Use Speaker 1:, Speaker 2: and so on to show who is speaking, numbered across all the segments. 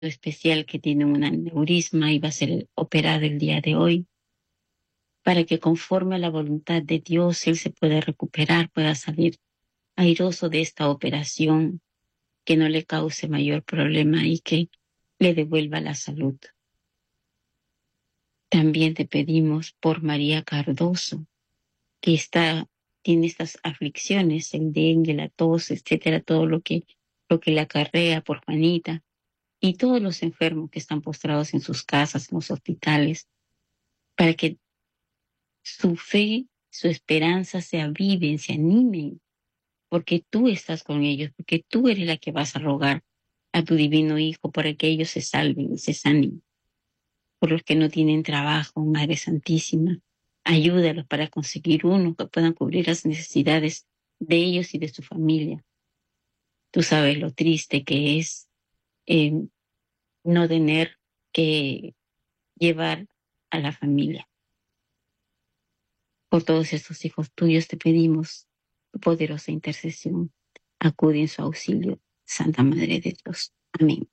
Speaker 1: especial que tiene un aneurisma y va a ser operado el día de hoy, para que conforme a la voluntad de Dios él se pueda recuperar, pueda salir airoso de esta operación, que no le cause mayor problema y que le devuelva la salud. También te pedimos por María Cardoso, que tiene estas aflicciones, el dengue, la tos, etcétera, todo lo que le acarrea, por Juanita y todos los enfermos que están postrados en sus casas, en los hospitales, para que su fe, su esperanza se aviven, se animen, porque tú estás con ellos, porque tú eres la que vas a rogar a tu divino Hijo para que ellos se salven y se sanen. Por los que no tienen trabajo, Madre Santísima, ayúdalos para conseguir uno que puedan cubrir las necesidades de ellos y de su familia. Tú sabes lo triste que es eh, no tener que llevar a la familia. Por todos estos hijos tuyos te pedimos tu poderosa intercesión. Acude en su auxilio, Santa Madre de Dios. Amén.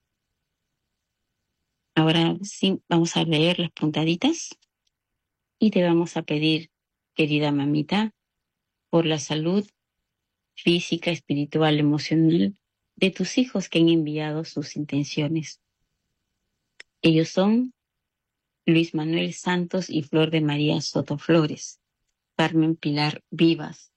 Speaker 1: Ahora sí, vamos a leer las puntaditas y te vamos a pedir, querida mamita, por la salud física, espiritual, emocional de tus hijos que han enviado sus intenciones. Ellos son Luis Manuel Santos y Flor de María Soto Flores, Carmen Pilar Vivas,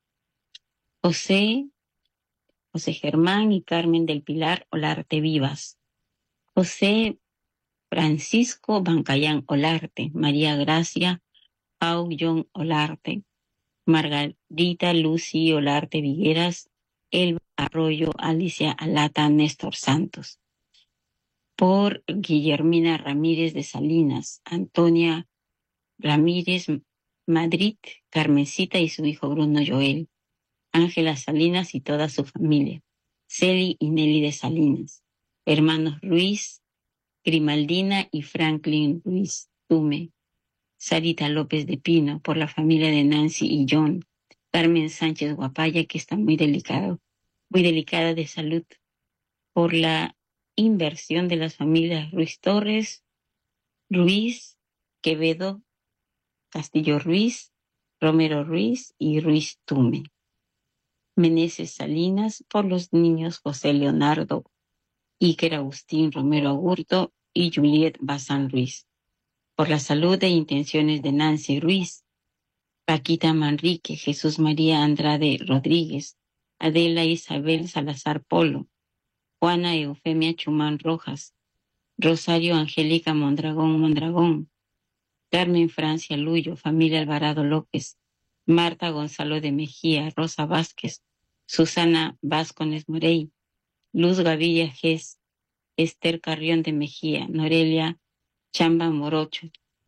Speaker 1: José Germán y Carmen del Pilar Olarte Vivas, José Francisco Bancayán Olarte, María Gracia John Olarte, Margarita Lucy Olarte Vigueras, Elba Arroyo, Alicia Alata, Néstor Santos. Por Guillermina Ramírez de Salinas, Antonia Ramírez Madrid, Carmencita y su hijo Bruno Joel, Ángela Salinas y toda su familia, Celi y Nelly de Salinas, hermanos Ruiz, Grimaldina y Franklin Ruiz Tume, Sarita López de Pino, por la familia de Nancy y John, Carmen Sánchez Guapaya, que está muy delicada de salud, por la inversión de las familias Ruiz Torres, Ruiz, Quevedo, Castillo Ruiz, Romero Ruiz y Ruiz Tume. Meneses Salinas, por los niños José Leonardo, Iker Agustín Romero Agurto y Juliet Bazán Ruiz. Por la salud e intenciones de Nancy Ruiz, Paquita Manrique, Jesús María Andrade Rodríguez, Adela Isabel Salazar Polo, Juana Eufemia Chumán Rojas, Rosario Angélica Mondragón, Carmen Francia Luyo, familia Alvarado López, Marta Gonzalo de Mejía, Rosa Vázquez, Susana Vázquez Morey, Luz Gavilla Gés, Esther Carrión de Mejía, Norelia Chamba Morocho,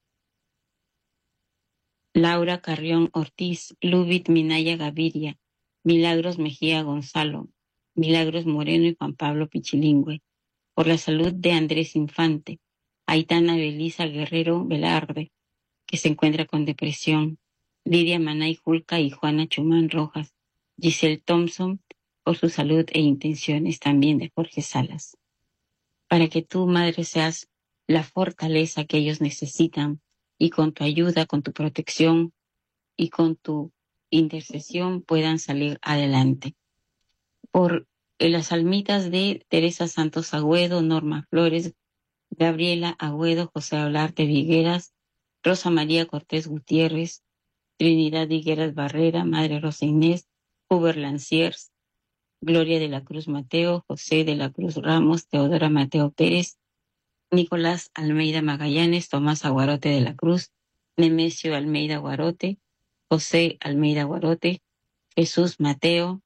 Speaker 1: Laura Carrión Ortiz, Lubit Minaya Gaviria, Milagros Mejía Gonzalo, Milagros Moreno y Juan Pablo Pichilingüe. Por la salud de Andrés Infante, Aitana Belisa Guerrero Velarde, que se encuentra con depresión, Lidia Manay Julca y Juana Chumán Rojas, Giselle Thompson, por su salud e intenciones también de Jorge Salas. Para que tú, Madre, seas la fortaleza que ellos necesitan y con tu ayuda, con tu protección y con tu intercesión puedan salir adelante. Por las almitas de Teresa Santos Agüedo, Norma Flores, Gabriela Agüedo, José Olarte Vigueras, Rosa María Cortés Gutiérrez, Trinidad Higueras Barrera, Madre Rosa Inés, Huber Lanciers, Gloria de la Cruz Mateo, José de la Cruz Ramos, Teodora Mateo Pérez, Nicolás Almeida Magallanes, Tomás Aguarote de la Cruz, Nemesio Almeida Guarote, José Almeida Guarote, Jesús Mateo,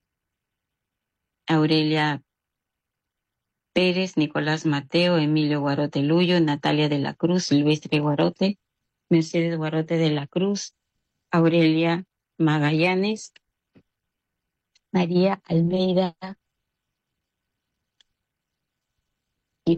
Speaker 1: Aurelia Pérez, Nicolás Mateo, Emilio Guarote Luyo, Natalia de la Cruz, Silvestre Guarote, Mercedes Guarote de la Cruz, Aurelia Magallanes, María Almeida y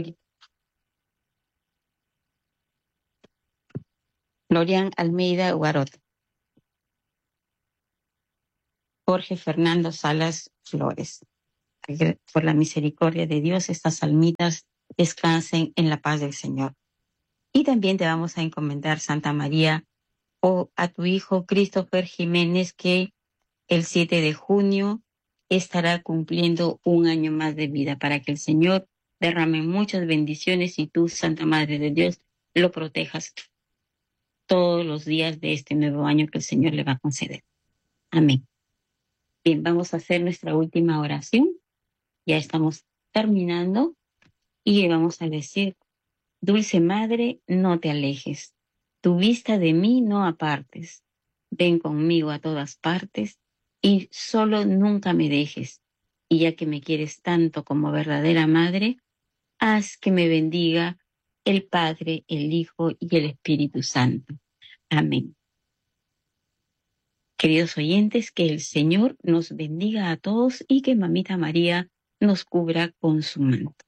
Speaker 1: Florian Almeida Guarote. Jorge Fernando Salas Flores. que por la misericordia de Dios estas almitas descansen en la paz del Señor. Y también te vamos a encomendar, Santa María, o a tu hijo Christopher Jiménez, que el 7 de junio estará cumpliendo un año más de vida, para que el Señor derrame muchas bendiciones y tú, Santa Madre de Dios, lo protejas todos los días de este nuevo año que el Señor le va a conceder. Amén. Bien, vamos a hacer nuestra última oración. Ya estamos terminando y vamos a decir: Dulce Madre, no te alejes, tu vista de mí no apartes. Ven conmigo a todas partes y solo nunca me dejes. Y ya que me quieres tanto como verdadera madre, haz que me bendiga el Padre, el Hijo y el Espíritu Santo. Amén. Queridos oyentes, que el Señor nos bendiga a todos y que Mamita María nos cubra con su manto.